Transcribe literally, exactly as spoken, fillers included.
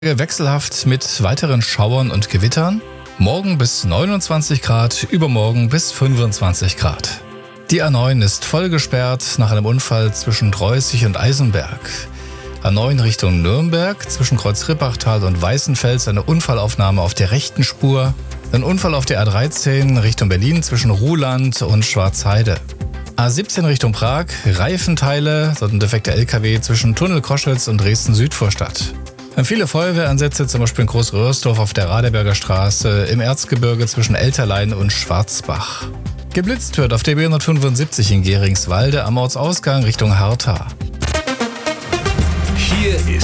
Wechselhaft mit weiteren Schauern und Gewittern. Morgen bis neunundzwanzig Grad, übermorgen bis fünfundzwanzig Grad. Die A neun ist voll gesperrt nach einem Unfall zwischen Dreußig und Eisenberg. A neun Richtung Nürnberg, zwischen Kreuz-Rippachtal und Weißenfels eine Unfallaufnahme auf der rechten Spur. Ein Unfall auf der A dreizehn Richtung Berlin zwischen Ruhland und Schwarzheide. A siebzehn Richtung Prag, Reifenteile, dort ein defekter L K W zwischen Tunnel Koschwitz und Dresden-Südvorstadt. Viele Feuerwehransätze, zum Beispiel in Groß-Röhrsdorf auf der Radeberger Straße, im Erzgebirge zwischen Elterlein und Schwarzbach. Geblitzt wird auf der B hundertfünfundsiebzig in Geringswalde am Ortsausgang Richtung Hartha. Hier ist